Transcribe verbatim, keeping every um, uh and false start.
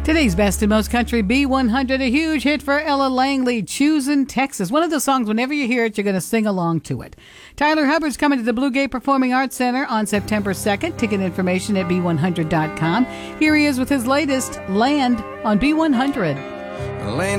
Today's best and most country B one hundred, a huge hit for Ella Langley, Choosin' Texas. One of those songs, whenever you hear it, you're going to sing along to it. Tyler Hubbard's coming to the Blue Gate Performing Arts Center on September second. Ticket information at B one hundred dot com. Here he is with his latest, Land, on B one hundred. Land